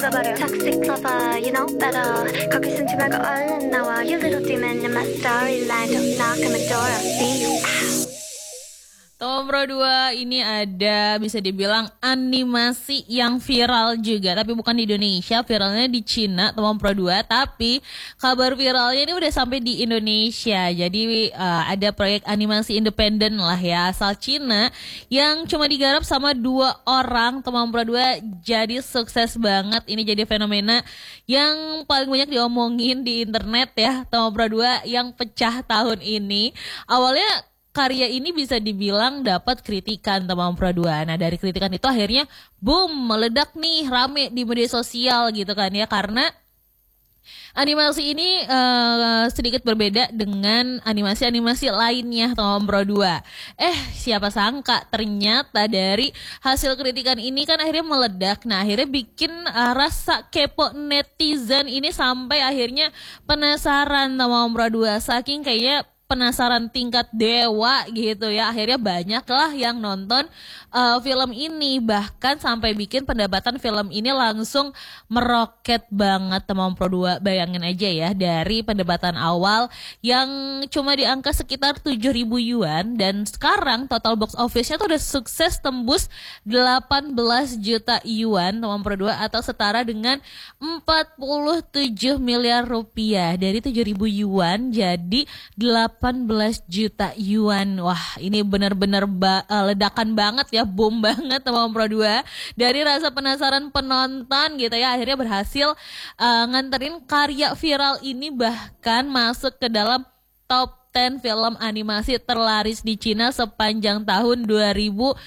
죽어버려 Toxic lover, you know better 거기 숨지 말고 얼른 나와 You little demon in my storyline Don't knock on my door, I'll see you Tomom Pro 2 ini ada bisa dibilang animasi yang viral juga, tapi bukan di Indonesia, viralnya di Cina, Tomom Pro 2, tapi kabar viralnya ini udah sampai di Indonesia. Jadi ada proyek animasi independen lah ya, asal Cina yang cuma digarap sama 2 orang. Tomom Pro 2 jadi sukses banget, ini jadi fenomena yang paling banyak diomongin di internet ya, Tomom Pro 2 yang pecah tahun ini. Awalnya karya ini bisa dibilang dapat kritikan Tomom Pro 2. Nah dari kritikan itu akhirnya boom, meledak nih, rame di media sosial gitu kan ya. Karena animasi ini sedikit berbeda dengan animasi-animasi lainnya Tomom Pro 2. Siapa sangka ternyata dari hasil kritikan ini kan akhirnya meledak. Nah akhirnya bikin rasa kepo netizen ini sampai akhirnya penasaran Tomom Pro 2. Saking kayaknya penasaran tingkat dewa gitu ya, akhirnya banyak lah yang nonton film ini, bahkan sampai bikin pendapatan film ini langsung meroket banget Tomom Pro 2. Bayangin aja ya, dari pendapatan awal yang cuma di angka sekitar 7.000 yuan, dan sekarang total box office-nya tuh udah sukses tembus 18 juta yuan Tomom Pro 2 atau setara dengan 47 miliar rupiah. Dari 7.000 yuan jadi 18 juta yuan. Wah, ini benar-benar ledakan banget ya, boom banget Tomom Pro 2. Dari rasa penasaran penonton gitu ya, akhirnya berhasil nganterin karya viral ini bahkan masuk ke dalam top 10 film animasi terlaris di Cina sepanjang tahun 2026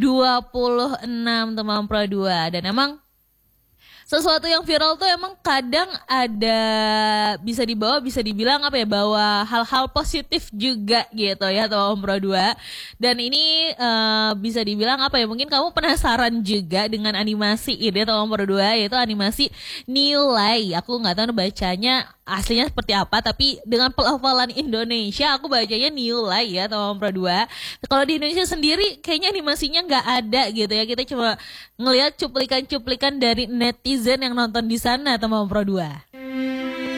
Tomom Pro 2. Dan emang sesuatu yang viral tuh emang kadang ada bisa dibilang apa ya, bawa hal-hal positif juga gitu ya Tomom Pro 2. Dan ini bisa dibilang apa ya, mungkin kamu penasaran juga dengan animasi ini Tomom Pro 2, yaitu animasi Nilai. Aku nggak tahu bacanya aslinya seperti apa, tapi dengan pelafalan Indonesia aku bacanya Nilai ya Tomom Pro 2. Kalau di Indonesia sendiri kayaknya animasinya nggak ada gitu ya, kita cuma ngelihat cuplikan-cuplikan dari netizen yang nonton di sana Tomom Pro 2.